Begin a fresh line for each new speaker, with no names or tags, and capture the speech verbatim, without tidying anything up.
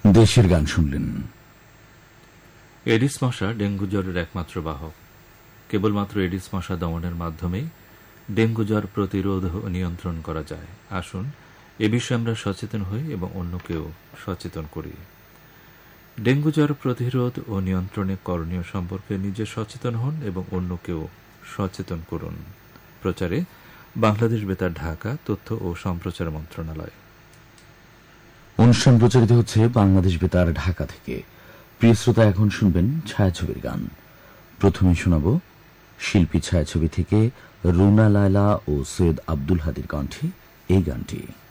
দেশের গান শুনলেন।
এডিস মশা ডেঙ্গু জ্বরের একমাত্র বাহক। কেবলমাত্র এডিস মশা দমনের মাধ্যমেই ডেঙ্গু জ্বর প্রতিরোধ ও নিয়ন্ত্রণ করা যায়। আসুন এ বিষয়ে আমরা সচেতন হই এবং অন্যকেও সচেতন করি। ডেঙ্গু জ্বর প্রতিরোধ ও নিয়ন্ত্রণে করণীয় সম্পর্কে নিজে সচেতন হন এবং অন্যকেও সচেতন করুন। প্রচারে বাংলাদেশ বেতার, ঢাকা, তথ্য ও সম্প্রচার মন্ত্রণালয়।
অনুষ্ঠান প্রচারিত হচ্ছে বাংলাদেশ বেতার, ঢাকা থেকে। প্রিয় শ্রোতা, এখন শুনবেন ছায়াছবির গান। প্রথমে শোনাব শিল্পী ছায়াছবি থেকে রুনা লায়লা ও সৈয়দ আব্দুল হাদীর কণ্ঠে এই গানটি।